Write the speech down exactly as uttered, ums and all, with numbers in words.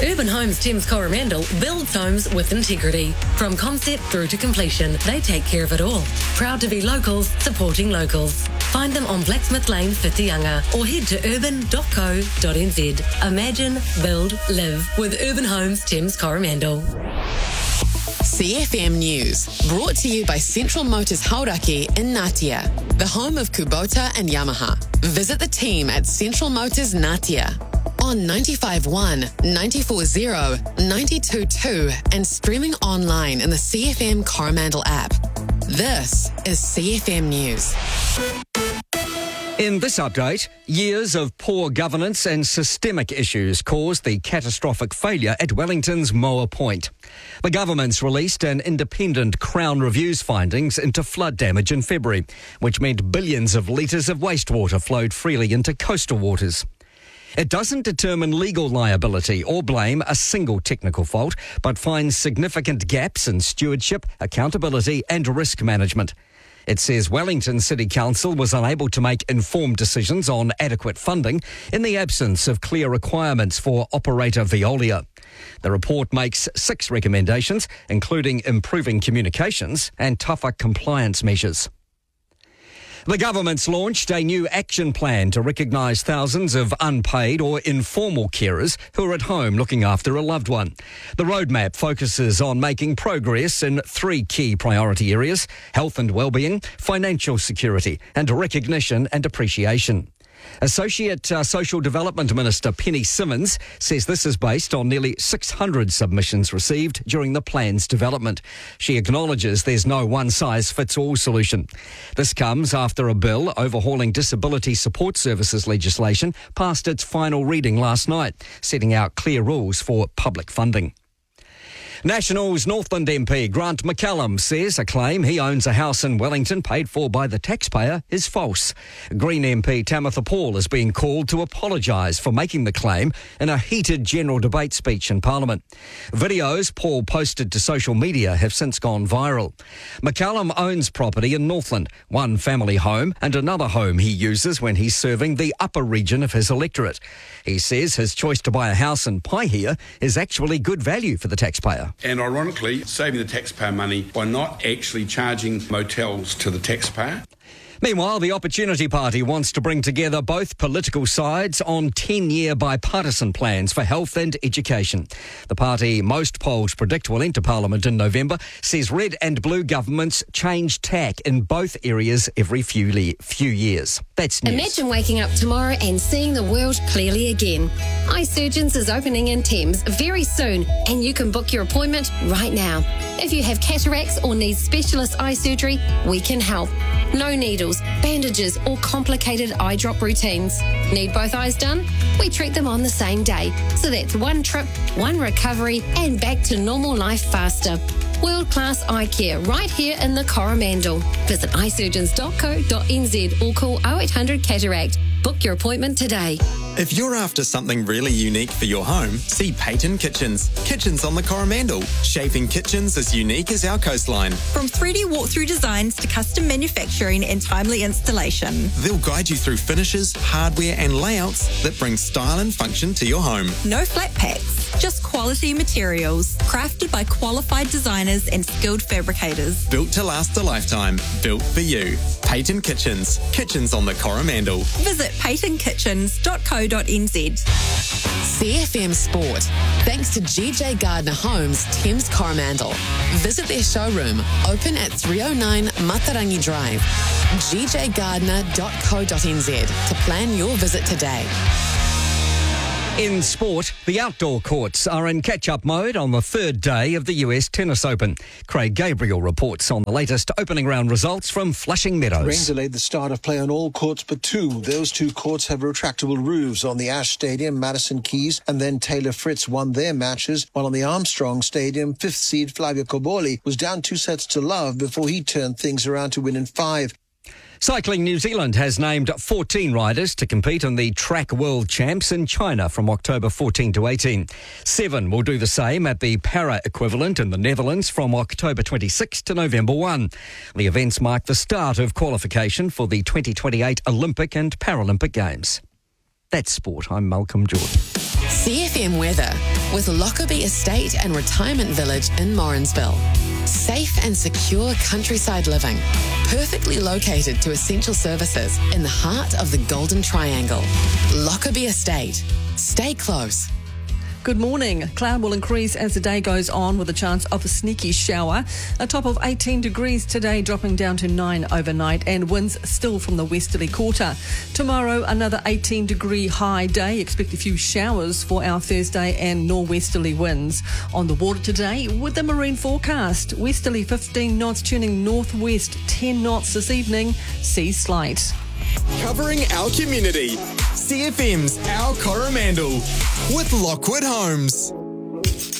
Urban Homes Thames Coromandel builds homes with integrity. From concept through to completion, they take care of it all. Proud to be locals, supporting locals. Find them on Blacksmith Lane, Whitianga, or head to urban dot co dot n z. Imagine, build, live with Urban Homes Thames Coromandel. C F M News, brought to you by Central Motors Hauraki in Ngatea, the home of Kubota and Yamaha. Visit the team at Central Motors Ngatea on ninety-five point one, ninety-four point zero, ninety-two point two and streaming online in the C F M Coromandel app. This is C F M News. In this update, years of poor governance and systemic issues caused the catastrophic failure at Wellington's Moa Point. The government's released an independent Crown Review's findings into flood damage in February, which meant billions of litres of wastewater flowed freely into coastal waters. It doesn't determine legal liability or blame a single technical fault, but finds significant gaps in stewardship, accountability and risk management. It says Wellington City Council was unable to make informed decisions on adequate funding in the absence of clear requirements for operator Veolia. The report makes six recommendations, including improving communications and tougher compliance measures. The government's launched a new action plan to recognise thousands of unpaid or informal carers who are at home looking after a loved one. The roadmap focuses on making progress in three key priority areas: health and wellbeing, financial security, and recognition and appreciation. Associate uh, Social Development Minister Penny Simmons says this is based on nearly six hundred submissions received during the plan's development. She acknowledges there's no one-size-fits-all solution. This comes after a bill overhauling disability support services legislation passed its final reading last night, setting out clear rules for public funding. Nationals Northland M P Grant McCallum says a claim he owns a house in Wellington paid for by the taxpayer is false. Green M P Tamitha Paul is being called to apologise for making the claim in a heated general debate speech in Parliament. Videos Paul posted to social media have since gone viral. McCallum owns property in Northland, one family home and another home he uses when he's serving the upper region of his electorate. He says his choice to buy a house in Paihia is actually good value for the taxpayer. And ironically, saving the taxpayer money by not actually charging motels to the taxpayer. Meanwhile, the Opportunity Party wants to bring together both political sides on ten-year bipartisan plans for health and education. The party most polls predict will enter Parliament in November says red and blue governments change tack in both areas every few, le- few years. That's news. Imagine waking up tomorrow and seeing the world clearly again. Eye Surgeons is opening in Thames very soon, and you can book your appointment right now. If you have cataracts or need specialist eye surgery, we can help. No needles, bandages or complicated eye drop routines. Need both eyes done? We treat them on the same day. So that's one trip, one recovery and back to normal life faster. World-class eye care right here in the Coromandel. Visit eye surgeons dot co dot n z or call oh eight hundred cataract. Book your appointment today. If you're after something really unique for your home, see Peyton Kitchens. Kitchens on the Coromandel. Shaping kitchens as unique as our coastline. From three D walkthrough designs to custom manufacturing and timely installation. They'll guide you through finishes, hardware and layouts that bring style and function to your home. No flat packs, just quality materials. Crafted by qualified designers and skilled fabricators. Built to last a lifetime. Built for you. Peyton Kitchens. Kitchens on the Coromandel. Visit peyton kitchens dot co dot n z. C F M Sport. Thanks to G J Gardner Homes, Thames Coromandel. Visit their showroom, open at three oh nine Matarangi Drive. g j gardner dot co dot n z to plan your visit today. In sport, the outdoor courts are in catch-up mode on the third day of the U S Tennis Open. Craig Gabriel reports on the latest opening round results from Flushing Meadows. Rain delayed the start of play on all courts but two. Those two courts have retractable roofs. On the Ash Stadium, Madison Keys and then Taylor Fritz won their matches, while on the Armstrong Stadium, fifth seed Flavio Cobolli was down two sets to love before he turned things around to win in five. Cycling New Zealand has named fourteen riders to compete in the Track World Champs in China from October fourteenth to eighteenth. Seven will do the same at the para equivalent in the Netherlands from October twenty-sixth to November first. The events mark the start of qualification for the twenty twenty-eight Olympic and Paralympic Games. That's sport. I'm Malcolm Jordan. C F M weather with Lockerbie Estate and Retirement Village in Morrinsville. Safe and secure countryside living, perfectly located to essential services in the heart of the Golden Triangle. Lockerbie Estate. Stay close. Good morning. Cloud will increase as the day goes on with a chance of a sneaky shower. A top of eighteen degrees today, dropping down to nine overnight, and winds still from the westerly quarter. Tomorrow, another eighteen degree high day. Expect a few showers for our Thursday and norwesterly winds. On the water today with the marine forecast. Westerly fifteen knots, turning northwest ten knots this evening. Sea slight. Covering our community. C F M's Our Coromandel with Lockwood Homes.